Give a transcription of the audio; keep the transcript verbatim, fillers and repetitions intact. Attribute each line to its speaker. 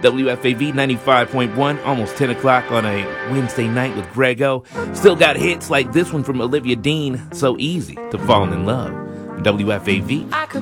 Speaker 1: W F A V ninety-five point one, almost ten o'clock on a Wednesday night with Grego. Still got hits like this one from Olivia Dean, So Easy to Fall in Love. W F A V.
Speaker 2: I could